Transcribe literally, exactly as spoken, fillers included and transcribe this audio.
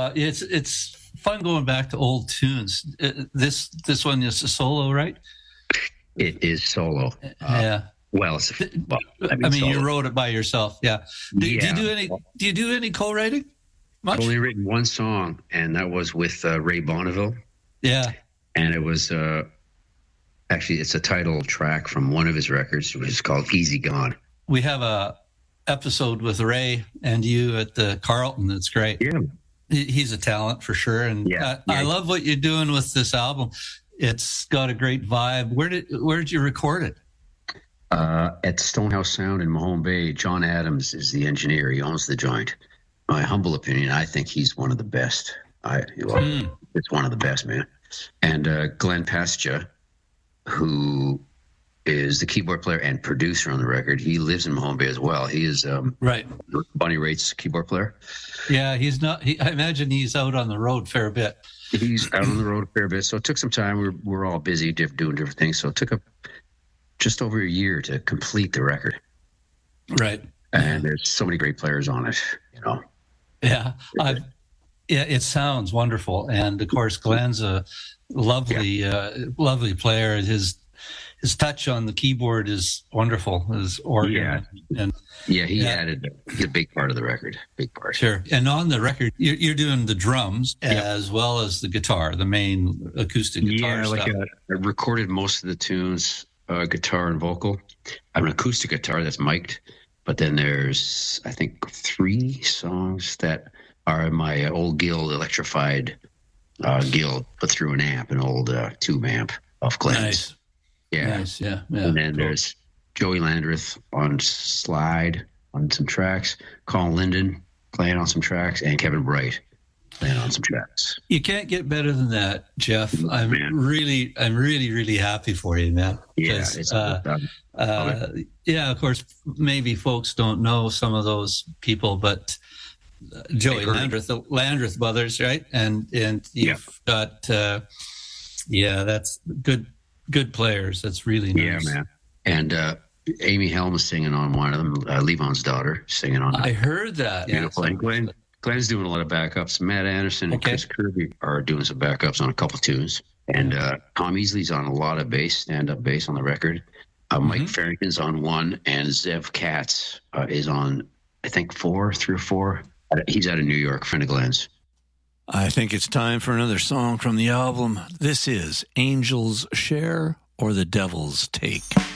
uh, it's it's fun going back to old tunes. Uh, this this one is a solo, right? It is solo. Uh, yeah. Well, it's, well I mean, I mean you wrote it by yourself. Yeah. Do, yeah. do you do any? Do you do any co-writing? Much? I've only written one song, and that was with uh, Ray Bonneville. Yeah. And it was uh, actually it's a title track from one of his records, which is called "Easy Gone." We have a episode with Ray and you at the Carlton. It's great. Yeah. He's a talent for sure, and yeah. I, yeah. I love what you're doing with this album. It's got a great vibe. Where did where did you record it? Uh, at Stonehouse Sound in Mahone Bay. John Adams is the engineer. He owns the joint. My humble opinion, I think he's one of the best. I well, mm. It's one of the best, man. And uh, Glenn Pascha, who is the keyboard player and producer on the record, he lives in Mahone Bay as well. He is um, right. Bonnie Raitt's keyboard player. Yeah, he's not. He, I imagine he's out on the road a fair bit. He's out on the road a fair bit, so it took some time. We're we're all busy diff, doing different things, so it took a just over a year to complete the record. Right. And yeah. there's so many great players on it, you know. Yeah. I've, yeah, it sounds wonderful. And of course, Glenn's a lovely, yeah. uh, lovely player. His his touch on the keyboard is wonderful. His organ. Yeah. And, yeah, he yeah. added a big part of the record. Big part. Sure. And on the record, you're, you're doing the drums yeah. as well as the guitar, the main acoustic guitar yeah, stuff. like a, I recorded most of the tunes. Uh, guitar and vocal. I have an acoustic guitar that's mic'd, but then there's, I think, three songs that are my old Guild electrified uh, Guild, put through an amp, an old uh, tube amp off Glenn's. Nice. Yeah. Nice, yeah. yeah. And then cool. there's Joey Landreth on slide on some tracks, Colin Linden playing on some tracks, and Kevin Bright playing on some tracks. You can't get better than that, Jeff. I'm man. really, I'm really, really happy for you, man. Yeah, it's uh, uh, yeah. Of course, maybe folks don't know some of those people, but uh, Joey Landreth, the Landreth brothers, right? And and you've yeah. got, uh, yeah, that's good, good players. That's really nice. Yeah, man. And uh, Amy Helm is singing on one of them. Uh, Levon's daughter singing on. I heard that. Beautiful. And Glenn. Glenn's doing a lot of backups. Matt Anderson and okay. Chris Kirby are doing some backups on a couple tunes. And uh, Tom Easley's on a lot of bass, stand-up bass on the record. Uh, mm-hmm. Mike Farrington's on one, and Zev Katz uh, is on, I think, four, three or four. He's out of New York, friend of Glenn's. I think it's time for another song from the album. This is Angel's Share or the Devil's Take.